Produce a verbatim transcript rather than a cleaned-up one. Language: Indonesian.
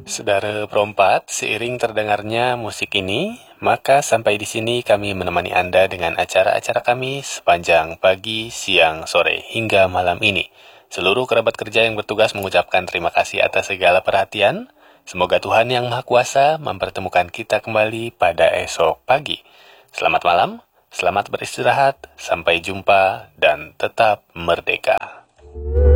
Saudara perempat, seiring terdengarnya musik ini, maka sampai di sini kami menemani Anda dengan acara-acara kami sepanjang pagi, siang, sore, hingga malam ini. Seluruh kerabat kerja yang bertugas mengucapkan terima kasih atas segala perhatian. Semoga Tuhan Yang Maha Kuasa mempertemukan kita kembali pada esok pagi. Selamat malam, selamat beristirahat, sampai jumpa, dan tetap merdeka.